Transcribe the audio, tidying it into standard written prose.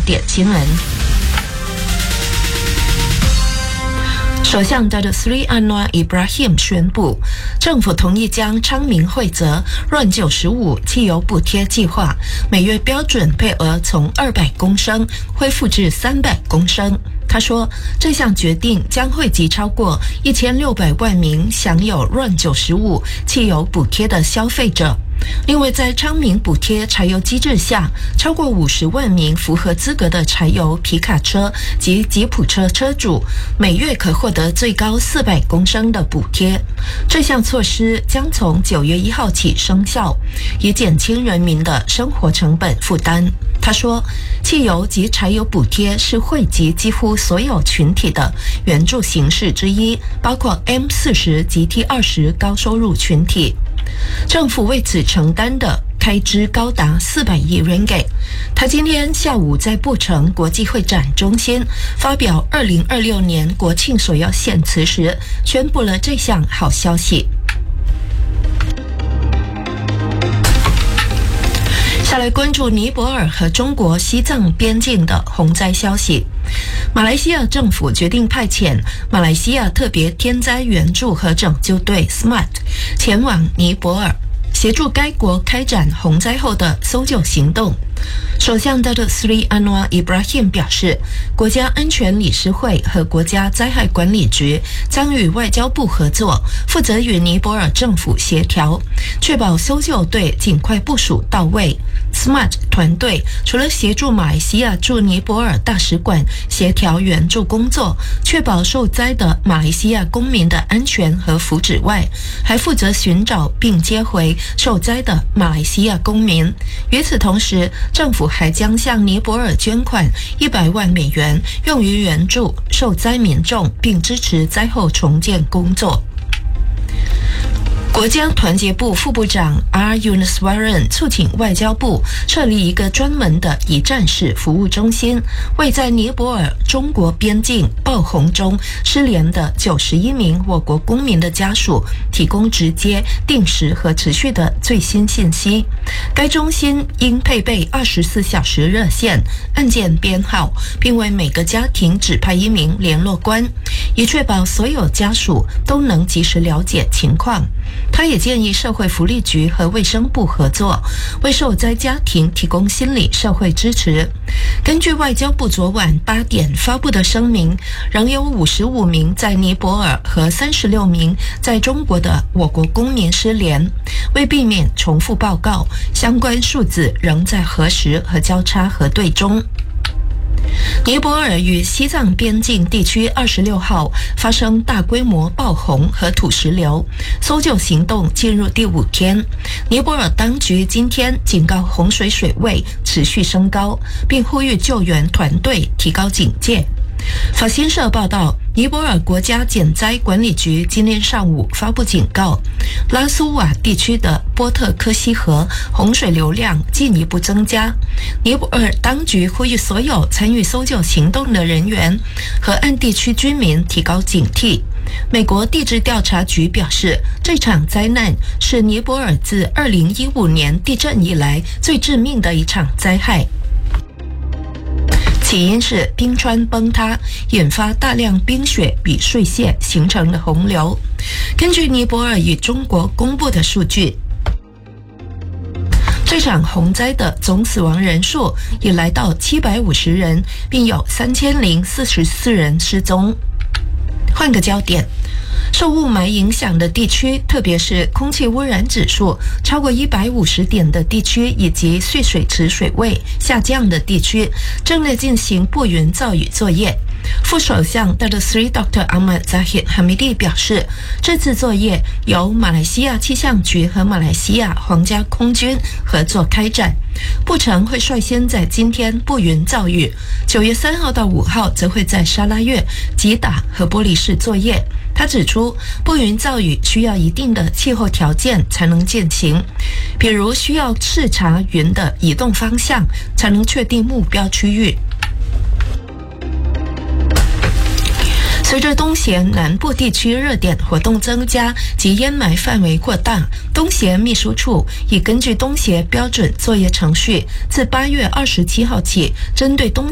点新闻。首相 Datuk Seri Anwar Ibrahim 宣布，政府同意将昌明惠泽润95汽油补贴计划每月标准配额从200公升恢复至300公升。他说，这项决定将惠及超过1600万名享有润95汽油补贴的消费者。另外，在昌明补贴柴油机制下，超过50万名符合资格的柴油皮卡车及吉普车车主每月可获得最高400公升的补贴。这项措施将从9月1号起生效，以减轻人民的生活成本负担。他说，汽油及柴油补贴是惠及几乎所有群体的援助形式之一，包括 M40 及 T20 高收入群体。政府为此承担的开支高达400亿 ringgit。他今天下午在布城国际会展中心发表2026年国庆首要献词时，宣布了这项好消息。下来关注尼泊尔和中国西藏边境的洪灾消息。马来西亚政府决定派遣马来西亚特别天灾援助和拯救队 SMART 前往尼泊尔，协助该国开展洪灾后的搜救行动。首相 Datuk Seri Anwar Ibrahim 表示，国家安全理事会和国家灾害管理局将与外交部合作，负责与尼泊尔政府协调，确保搜救队尽快部署到位。SMART 团队除了协助马来西亚驻尼泊尔大使馆协调援助工作，确保受灾的马来西亚公民的安全和福祉外，还负责寻找并接回受灾的马来西亚公民。与此同时，政府还将向尼泊尔捐款100万美元，用于援助受灾民众，并支持灾后重建工作。国家团结部副部长 R. Yunuswaran 促请外交部设立一个专门的一站式服务中心，为在尼泊尔中国边境暴洪中失联的91名我国公民的家属提供直接、定时和持续的最新信息。该中心应配备24小时热线、案件编号，并为每个家庭指派1名联络官，以确保所有家属都能及时了解情况。他也建议社会福利局和卫生部合作，为受灾家庭提供心理社会支持。根据外交部昨晚8点发布的声明，仍有55名在尼泊尔和36名在中国的我国公民失联。为避免重复报告，相关数字仍在核实和交叉核对中。尼泊尔与西藏边境地区26号发生大规模暴洪和土石流，搜救行动进入第5天。尼泊尔当局今天警告洪水水位持续升高，并呼吁救援团队提高警戒。法新社报道，尼泊尔国家减灾管理局今天上午发布警告，拉苏瓦地区的波特科西河洪水流量进一步增加。尼泊尔当局呼吁所有参与搜救行动的人员和岸地区居民提高警惕。美国地质调查局表示，这场灾难是尼泊尔自2015年地震以来最致命的一场灾害。起因是冰川崩塌，引发大量冰雪与碎屑形成的洪流。根据尼泊尔与中国公布的数据，这场洪灾的总死亡人数已来到750人，并有3044人失踪。换个焦点，受雾霾影响的地区，特别是空气污染指数超过150点的地区，以及蓄水池水位下降的地区，正在进行布云造雨作业。副首相 Datuk Seri Dr. Ahmad Zahid Hamidi 表示，这次作业由马来西亚气象局和马来西亚皇家空军合作开展。布城会率先在今天布云造雨，9月3号到5号则会在沙拉越、吉打和玻璃市作业。他指出，布云造雨需要一定的气候条件才能进行，比如需要视察云的移动方向，才能确定目标区域。随着东协南部地区热点活动增加及烟霾范围扩大，东协秘书处已根据东协标准作业程序，自8月27号起，针对东